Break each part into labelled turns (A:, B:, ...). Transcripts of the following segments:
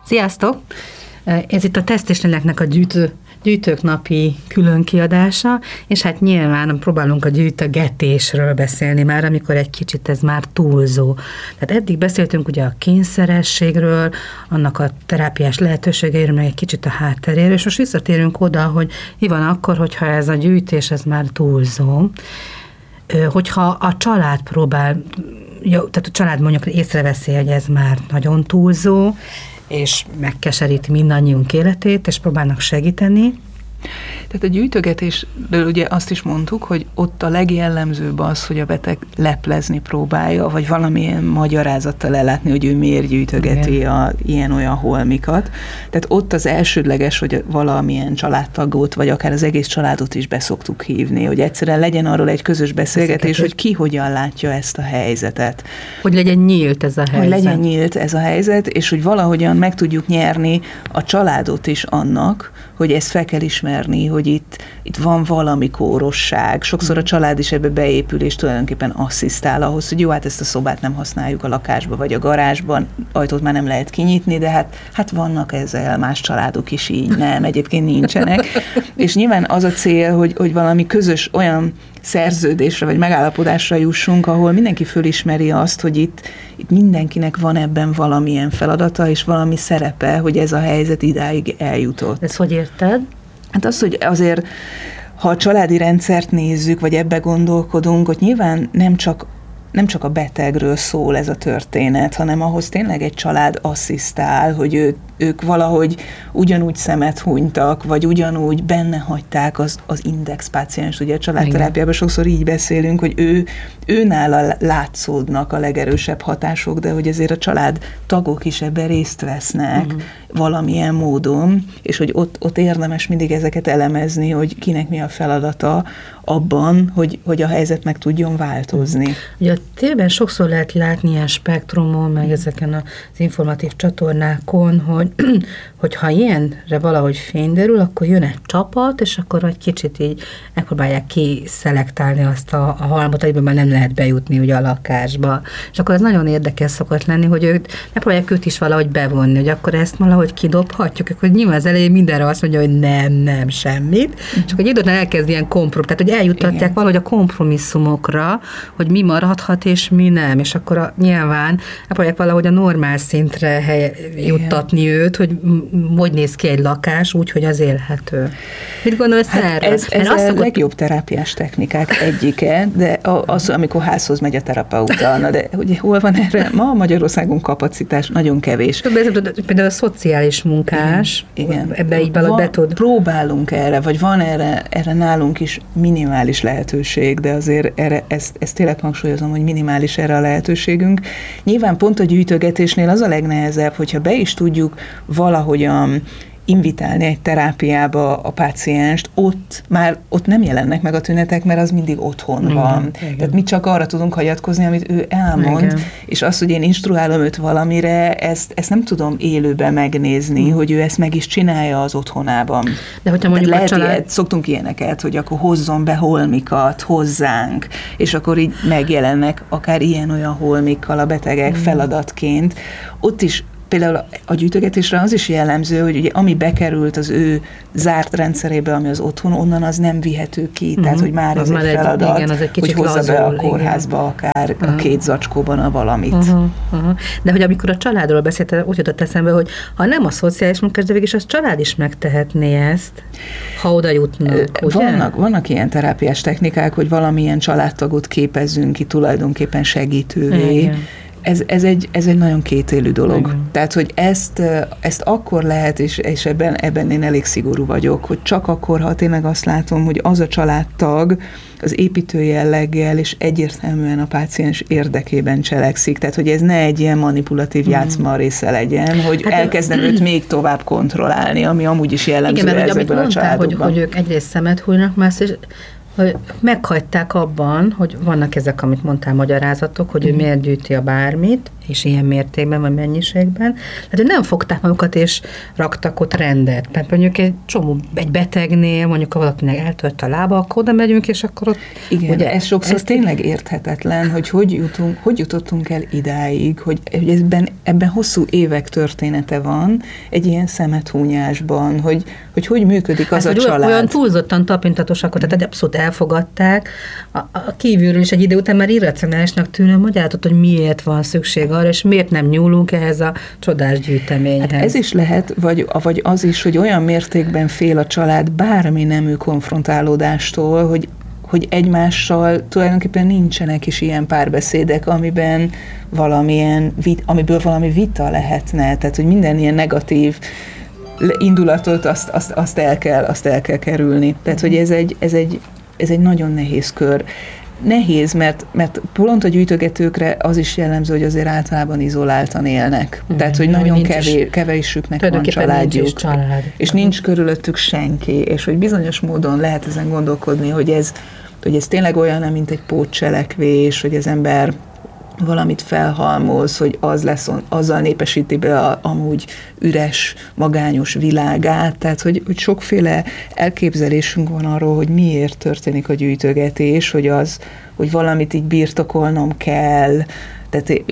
A: Sziasztok! Ez itt a Teszt és Léleknek a gyűjtők napi külön kiadása, és hát nyilván próbálunk a gyűjtögetésről beszélni már, amikor egy kicsit ez már túlzó. Tehát eddig beszéltünk ugye a kényszerességről, annak a terápiás lehetőségeiről, meg egy kicsit a hátteréről, és most visszatérünk oda, hogy mi van akkor, hogyha ez a gyűjtés, ez már túlzó. Hogyha a család próbál, tehát a család mondjuk észreveszi, hogy ez már nagyon túlzó, és megkeseríti mindannyiunk életét, és próbálnak segíteni.
B: Tehát a gyűjtögetésről ugye azt is mondtuk, hogy ott a legjellemzőbb az, hogy a beteg leplezni próbálja, vagy valamilyen magyarázattal ellátni, hogy ő miért gyűjtögeti ilyen-olyan holmikat. Tehát ott az elsődleges, hogy valamilyen családtagot, vagy akár az egész családot is beszoktuk hívni, hogy egyszerűen legyen arról egy közös beszélgetés, hogy ki hogyan látja ezt a helyzetet.
A: Hogy legyen nyílt ez a helyzet.
B: Hogy legyen nyílt ez a helyzet, és hogy valahogyan meg tudjuk nyerni a családot is annak, hogy ezt fel kell ismerni, hogy itt van valami kórosság. Sokszor a család is ebbe beépül, és tulajdonképpen asszisztál ahhoz, hogy jó, hát ezt a szobát nem használjuk a lakásba, vagy a garázsban, ajtót már nem lehet kinyitni, de hát vannak ezzel más családok is így, nem, egyébként nincsenek. És nyilván az a cél, hogy valami közös olyan szerződésre vagy megállapodásra jussunk, ahol mindenki fölismeri azt, hogy itt mindenkinek van ebben valamilyen feladata, és valami szerepe, hogy ez a helyzet idáig eljutott.
A: Ezt hogy érted?
B: Hát az, hogy azért, ha a családi rendszert nézzük, vagy ebbe gondolkodunk, hogy nyilván nem csak a betegről szól ez a történet, hanem ahhoz tényleg egy család asszisztál, hogy ők valahogy ugyanúgy szemet hunytak, vagy ugyanúgy benne hagyták az indexpácienst. Ugye a családterápiában sokszor így beszélünk, hogy őnála látszódnak a legerősebb hatások, de hogy azért a család tagok is ebben részt vesznek valamilyen módon, és hogy ott érdemes mindig ezeket elemezni, hogy kinek mi a feladata abban, hogy a helyzet meg tudjon változni.
A: Ugye a tévében sokszor lehet látni ilyen spektrumon, meg ezeken az informatív csatornákon, hogy ha ilyenre valahogy fény derül, akkor jön egy csapat, és akkor egy kicsit így megpróbálják kiszelektálni azt a halmot, amiben már nem lehet bejutni ugye a lakásba. És akkor ez nagyon érdekes szokott lenni, hogy megpróbálják őt is valahogy bevonni, hogy akkor ezt valahogy kidobhatjuk, akkor nyilván az elején mindenre azt mondja, hogy nem, semmit, és akkor egy időt elkezd ilyen tehát hogy eljuttatják valahogy a kompromisszumokra, hogy mi maradhat és mi nem, és akkor nyilván megpróbálják valahogy a normál szintre juttatni őt, hogy néz ki egy lakás úgy, hogy az élhető. Mit gondolsz erről?
B: Ez a legjobb terápiás technikák egyike, de az, amikor házhoz megy a terapeuta, de ugye hol van erre? Ma Magyarországon kapacitás nagyon kevés.
A: Például a szociális munkás,
B: igen.
A: Ebbe így valahogy be tud.
B: Próbálunk erre, vagy van erre nálunk is minimális lehetőség, de azért ezt tényleg hangsúlyozom, hogy minimális erre a lehetőségünk. Nyilván pont a gyűjtögetésnél az a legnehezebb, hogyha be is tudjuk valahogyan invitálni egy terápiába a pácienst, ott nem jelennek meg a tünetek, mert az mindig otthon van. Igen. Tehát mi csak arra tudunk hagyatkozni, amit ő elmond, igen. És az, hogy én instruálom őt valamire, ezt nem tudom élőben megnézni, hogy ő ezt meg is csinálja az otthonában.
A: De hogyha mondjuk
B: szoktunk ilyeneket, hogy akkor hozzon be holmikat hozzánk, és akkor így megjelennek akár ilyen-olyan holmikkal a betegek feladatként. Ott is például a gyűjtögetésre az is jellemző, hogy ugye ami bekerült az ő zárt rendszerébe, ami az otthon, onnan az nem vihető ki, tehát hogy már ez egy feladat, igen, hogy hozza be a kórházba, igen. Akár a 2 zacskóban a valamit.
A: De hogy amikor a családról beszéltél, úgy jutott eszembe, hogy ha nem a szociális munkás, de végig az család is megtehetné ezt, ha oda jutnak, ugye?
B: Vannak ilyen terápiás technikák, hogy valamilyen családtagot képezzünk ki tulajdonképpen segítővé. Igen. Ez egy nagyon kétélű dolog. Igen. Tehát, hogy ezt akkor lehet, és ebben én elég szigorú vagyok, hogy csak akkor, ha tényleg azt látom, hogy az a családtag az építő jelleggel és egyértelműen a páciens érdekében cselekszik. Tehát, hogy ez ne egy ilyen manipulatív játszma része legyen, hogy elkezdem őt még tovább kontrollálni, ami amúgy is jellemző ezekben a családokban.
A: Hogy ők egyrészt szemet hújnak, másrészt hogy meghagyták abban, hogy vannak ezek, amit mondtál, magyarázatok, hogy ő miért gyűjti a bármit, és ilyen mértékben, vagy mennyiségben. Hát nem fogták magukat, és raktak ott rendet. Mert mondjuk egy betegnél, mondjuk ha valakinek eltört a lába, akkor oda megyünk, és akkor ott...
B: Igen, ugye, ez sokszor tényleg érthetetlen, hogy jutottunk el idáig, hogy ebben hosszú évek története van, egy ilyen szemethúnyásban, hogy működik az a család.
A: Olyan túlzottan tapintatosak, tehát abszolút elfogadták. A kívülről is egy idő után már irracionálisnak tűnő magyarázatot, hogy miért van szükség arra, és miért nem nyúlunk ehhez a csodás gyűjteményhez.
B: Hát ez is lehet, vagy az is, hogy olyan mértékben fél a család bármi nemű konfrontálódástól, hogy egymással tulajdonképpen nincsenek is ilyen párbeszédek, amiből valami vita lehetne. Tehát, hogy minden ilyen negatív indulatot azt el kell kerülni. Tehát, hogy ez egy nagyon nehéz kör. Nehéz, mert pont a gyűjtögetőkre az is jellemző, hogy azért általában izoláltan élnek. Tehát, hogy nagyon kevésüknek van családjuk. És nincs körülöttük senki. És hogy bizonyos módon lehet ezen gondolkodni, hogy ez tényleg olyan, mint egy pótcselekvés, hogy az ember valamit felhalmoz, hogy azzal népesíti be amúgy üres, magányos világát, tehát hogy sokféle elképzelésünk van arról, hogy miért történik a gyűjtögetés, hogy valamit így birtokolnom kell, tehát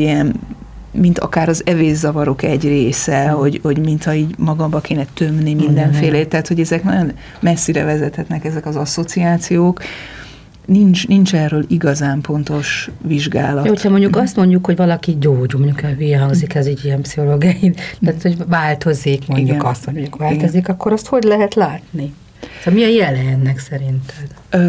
B: mint akár az evészavarok egy része, hogy mintha így magamba kéne tömni mindenfélét, tehát hogy ezek nagyon messzire vezethetnek ezek az asszociációk. Nincs erről igazán pontos vizsgálat.
A: Jó, hogyha mondjuk azt mondjuk, hogy valaki gyógyul, mondjuk hülye hangzik, ez így ilyen pszichológiai, tehát hogy változik, mondjuk igen. Azt, hogy mondjuk változik, igen. Akkor azt hogy lehet látni? Szóval mi a jele ennek szerinted?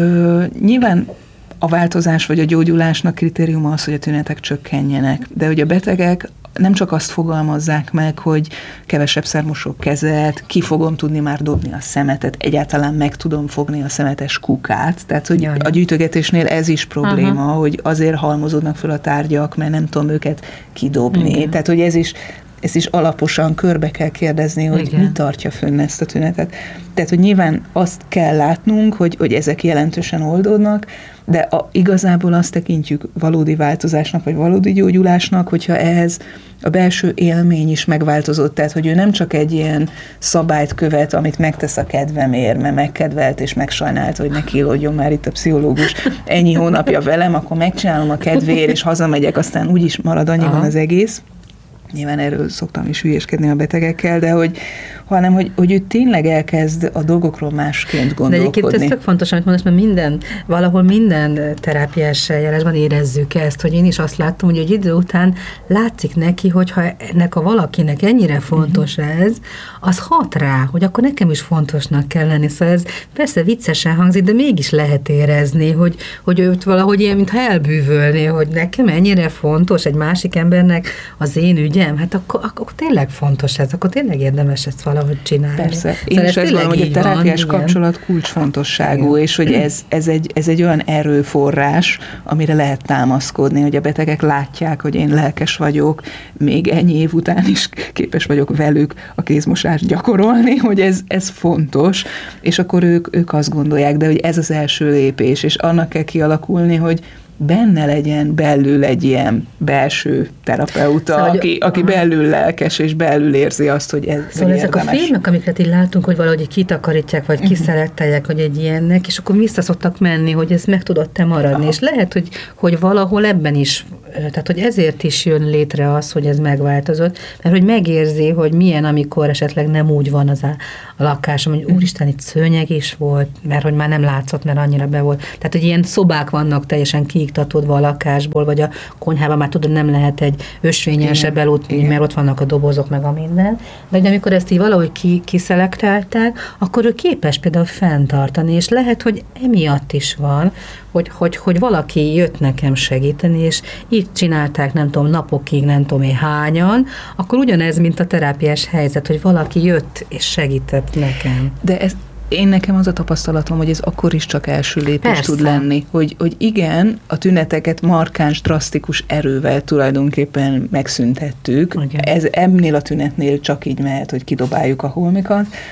B: Nyilván a változás vagy a gyógyulásnak kritériuma az, hogy a tünetek csökkenjenek, de hogy a betegek nem csak azt fogalmazzák meg, hogy kevesebbszer mosok kezet, ki fogom tudni már dobni a szemetet, egyáltalán meg tudom fogni a szemetes kukát. Tehát, hogy a gyűjtögetésnél ez is probléma, hogy azért halmozódnak fel a tárgyak, mert nem tudom őket kidobni. Igen. Tehát, hogy ez is alaposan körbe kell kérdezni, hogy mi tartja fönn ezt a tünetet. Tehát, hogy nyilván azt kell látnunk, hogy ezek jelentősen oldódnak, de igazából azt tekintjük valódi változásnak, vagy valódi gyógyulásnak, hogyha ehhez a belső élmény is megváltozott, tehát, hogy ő nem csak egy ilyen szabályt követ, amit megtesz a kedvemért, mert megkedvelt és megsajnált, hogy ne kilódjon már itt a pszichológus ennyi hónapja velem, akkor megcsinálom a kedvéért, és hazamegyek, aztán úgyis marad annyiban az egész. Nyilván erről szoktam is hülyéskedni a betegekkel, de hanem hogy ő tényleg elkezd a dolgokról másként gondolkodni.
A: De egyébként ez tök fontos, amit mondasz, mert valahol minden terápiás eljárásban érezzük ezt, hogy én is azt láttam, hogy egy idő után látszik neki, hogyha ennek a valakinek ennyire fontos ez, az hat rá, hogy akkor nekem is fontosnak kell lenni. Szóval ez persze viccesen hangzik, de mégis lehet érezni, hogy őt valahogy ilyen, mintha elbűvölné, hogy nekem ennyire fontos egy másik embernek az én ügyem, hát akkor tényleg fontos ez, akkor tényleg érdemes ezt valahogy csinálni.
B: Persze. Én is ezt gondolom, hogy a terápiás kapcsolat kulcsfontosságú, és hogy ez egy olyan erőforrás, amire lehet támaszkodni, hogy a betegek látják, hogy én lelkes vagyok, még ennyi év után is képes vagyok velük a kézmosást gyakorolni, hogy ez fontos, és akkor ők azt gondolják, de hogy ez az első lépés, és annak kell kialakulni, hogy benne legyen belül egy ilyen belső terapeuta, szóval, aki belül lelkes, és belül érzi azt, hogy ez
A: szóval ezek érdemes. A filmek, amiket így látunk, hogy valahogy kitakarítják, vagy kiszelektálják, hogy egy ilyennek, és akkor vissza szoktak menni, hogy ez meg tudott-e maradni. Aha. És lehet, hogy valahol ebben is, tehát hogy ezért is jön létre az, hogy ez megváltozott, mert hogy megérzi, hogy milyen, amikor esetleg nem úgy van az a lakásom, hogy úristen, itt szőnyeg is volt, mert hogy már nem látszott, mert annyira be volt. Tehát, hogy ilyen szobák vannak teljesen kiiktatódva a lakásból, vagy a konyhában már tudod, nem lehet egy ösvényesebb elútni, mert ott vannak a dobozok, meg a minden. De amikor ezt így valahogy kiszelektálták, akkor ő képes például fenntartani, és lehet, hogy emiatt is van, hogy valaki jött nekem segíteni, és így csinálták, nem tudom, napokig, nem tudom én hányan, akkor ugyanez, mint a terápiás helyzet, hogy valaki jött és segített nekem.
B: De nekem az a tapasztalatom, hogy ez akkor is csak első lépés
A: Persze.
B: tud lenni, hogy igen, a tüneteket markáns, drasztikus erővel tulajdonképpen megszüntettük. Ez ennél a tünetnél csak így mehet, hogy kidobáljuk a holmikat,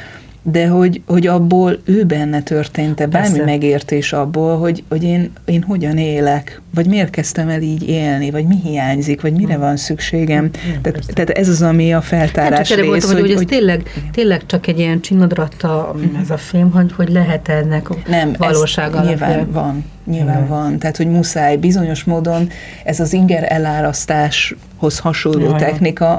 B: de hogy abból ő benne történt-e bármi
A: Persze.
B: megértés abból, hogy én hogyan élek, vagy miért kezdtem el így élni, vagy mi hiányzik, vagy mire van szükségem. Tehát ez az, ami a feltárás
A: rész.
B: rész.
A: Hogy ez tényleg csak egy ilyen csinadratta ez a film, hogy lehet ennek valóság alapján.
B: Nyilván van. Tehát, hogy muszáj bizonyos módon ez az inger elárasztáshoz hasonló technika,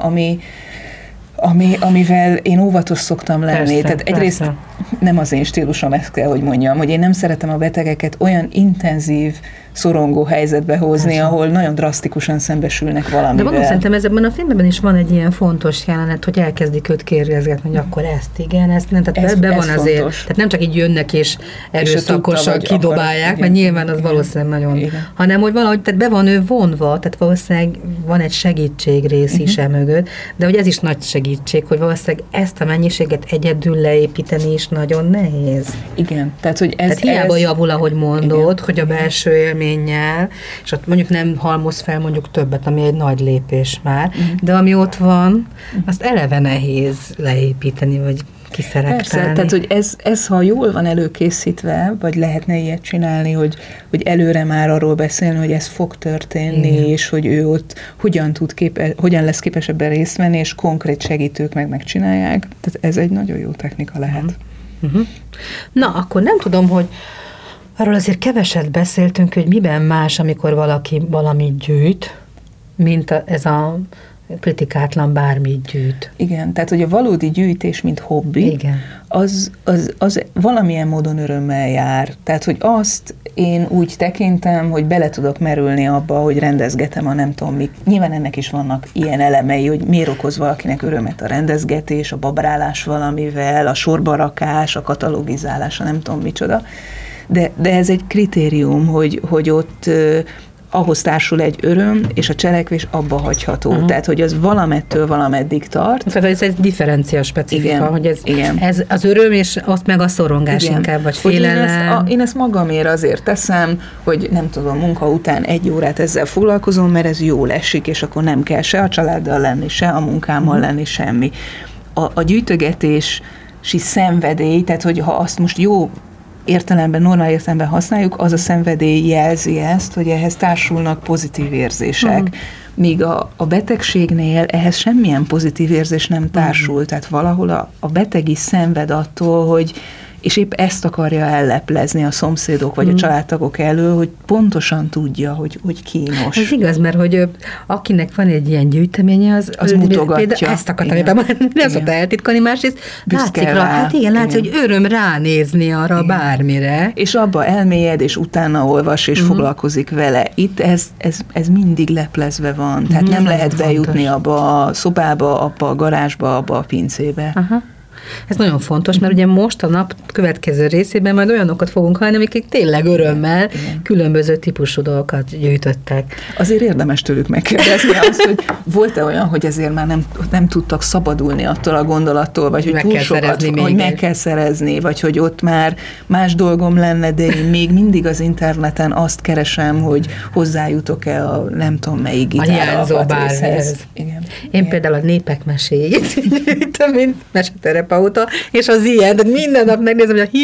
B: amivel én óvatos szoktam lenni.
A: Persze,
B: tehát egyrészt nem az én stílusom, ezt kell, hogy mondjam, hogy én nem szeretem a betegeket olyan intenzív, szorongó helyzetbe hozni, ahol nagyon drasztikusan szembesülnek valamivel.
A: De mondom, szerintem ebben a filmben is van egy ilyen fontos jelenet, hogy elkezdik őt kérdezgetni, hogy akkor ezt igen, ezt nem, tehát ez van azért. Fontos. Tehát nem csak így jönnek és erőszakosan kidobálják, mert nyilván az valószínűleg nagyon, hanem hogy valahogy, tehát be van ő vonva, tehát valószínűleg van egy segítségrész is emögött, de hogy ez is nagy segítség, hogy valószínűleg ezt a mennyiséget egyedül leépíteni is nagyon nehéz.
B: Igen. Tehát, hogy ez
A: hiába javul, ahogy mondod, hogy a belső élménnyel, és ott mondjuk nem halmoz fel mondjuk többet, ami egy nagy lépés már, de ami ott van, azt eleve nehéz leépíteni, vagy kiszerektálni.
B: Persze, tehát, hogy ez, ha jól van előkészítve, vagy lehetne ilyet csinálni, hogy előre már arról beszélni, hogy ez fog történni, és hogy ő ott hogyan lesz képes ebben részt venni, és konkrét segítők megcsinálják. Tehát ez egy nagyon jó technika lehet.
A: Na, akkor nem tudom, hogy arról azért keveset beszéltünk, hogy miben más, amikor valaki valamit gyűjt, mint ez a kritikátlan bármit gyűjt.
B: Igen, tehát hogy a valódi gyűjtés, mint hobbi, az valamilyen módon örömmel jár. Tehát, hogy azt én úgy tekintem, hogy bele tudok merülni abba, hogy rendezgetem a nem tudom mi. Nyilván ennek is vannak ilyen elemei, hogy miért okoz valakinek örömet a rendezgetés, a babrálás valamivel, a sorbarakás, a katalogizálás, a nem tudom micsoda. De ez egy kritérium, hogy ott ahhoz társul egy öröm, és a cselekvés abba hagyható. Tehát, hogy az valamettől valameddig tart.
A: Tehát ez egy differencia specifika, hogy ez az öröm, és azt meg a szorongás inkább, vagy félelem.
B: Én ezt magamért azért teszem, hogy nem tudom, munka után 1 órát ezzel foglalkozom, mert ez jól esik, és akkor nem kell se a családdal lenni, se a munkámmal lenni, semmi. A gyűjtögetési szenvedély, tehát, hogy ha azt most jó értelemben, normál értelemben használjuk, az a szenvedély jelzi ezt, hogy ehhez társulnak pozitív érzések. Míg a betegségnél ehhez semmilyen pozitív érzés nem társul. Tehát valahol a beteg is szenved attól, hogy és épp ezt akarja elleplezni a szomszédok vagy a családtagok elől, hogy pontosan tudja, hogy kínos.
A: Ez igaz, mert hogy akinek van egy ilyen gyűjteménye, az
B: mutogatja.
A: Például ezt akartam, nem szokta eltitkolni, másrészt látszik rá, hát látszik, hogy öröm ránézni arra bármire.
B: És abba elmélyed, és utána olvas, és foglalkozik vele. Itt ez mindig leplezve van, tehát nem lehet bejutni abba a szobába, abba a garázsba, abba a pincébe.
A: Aha. Ez nagyon fontos, mert ugye most a nap következő részében majd olyanokat fogunk hallani, akik tényleg örömmel különböző típusú dolgokat gyűjtöttek.
B: Azért érdemes tőlük megkérdezni azt, hogy volt-e olyan, hogy ezért már nem tudtak szabadulni attól a gondolattól, vagy hogy túl sokat, hogy meg kell szerezni, vagy hogy ott már más dolgom lenne, de én még mindig az interneten azt keresem, hogy hozzájutok-e a nem tudom melyik gitáralkatrészhez.
A: Én például a népek meséjét gyűjtöm, mint meseterapeuta, és az ilyen, de minden nap megnézem, hogy a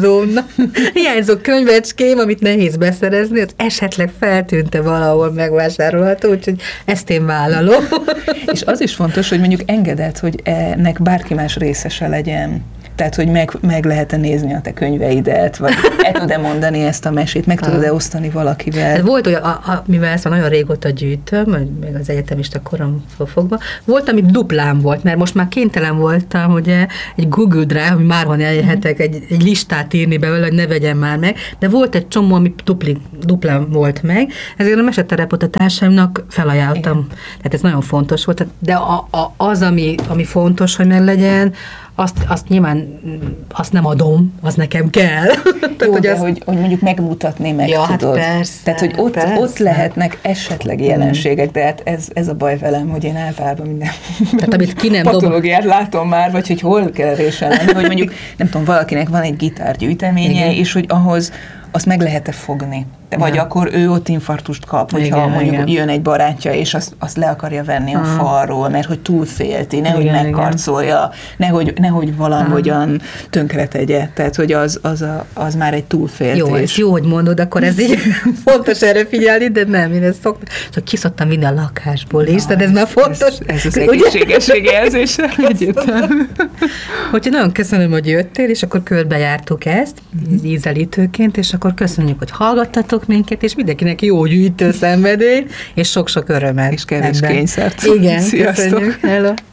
A: hiányzó könyvecském, amit nehéz beszerezni, az esetleg feltűnt-e valahol megvásárolható, úgyhogy ezt én vállalom.
B: És az is fontos, hogy mondjuk engeded, hogy ennek bárki más részese legyen. Tehát, hogy meg lehet-e nézni a te könyveidet, vagy el tud-e mondani ezt a mesét, meg tudod-e osztani valakivel.
A: Hát volt olyan, mivel ezt nagyon régóta gyűjtöm, még az egyetemista koromtól fogva, volt, ami duplán volt, mert most már kénytelen voltam, ugye, egy Google Drive, ami márhol elérhetek, egy listát írni belőle, hogy ne vegyem már meg, de volt egy csomó, ami duplán volt meg, ezért a meseterapeuta társaimnak felajánlottam. Tehát ez nagyon fontos volt, de az, ami fontos, hogy meg legyen, azt nyilván azt nem adom, az nekem kell.
B: Jó, hogy mondjuk megmutatni, meg tudod.
A: Hát persze,
B: tehát, hogy ott lehetnek esetleg jelenségek, de hát ez a baj velem, hogy én általában minden patológiát látom már, vagy hogy hol kell résen lenni, hogy mondjuk, nem tudom, valakinek van egy gitárgyűjteménye, és hogy ahhoz azt meg lehet-e fogni. Vagy akkor ő ott infarktust kap, hogyha mondjuk jön egy barátja, és azt le akarja venni a falról, mert hogy túl félti, nehogy megkarcolja, nehogy valahogyan tönkretegye. Tehát, hogy az már egy túlféltés.
A: Jó, ez jó, hogy mondod, akkor ez így fontos erre figyelni, de nem, én ezt szoktam. Csak kiszoktam minden lakásból is, de ez már fontos.
B: Ez az egészségesség jelzése.
A: Úgyhogy nagyon köszönöm, hogy jöttél, és akkor körbejártuk ezt, ízelítőként, és akkor köszönjük, hogy hallgattatok minket, és mindenkinek jó gyűjtő szenvedély, és sok-sok örömet.
B: És kevés kényszert.
A: Igen,
B: sziasztok.
A: Köszönjük. Hello.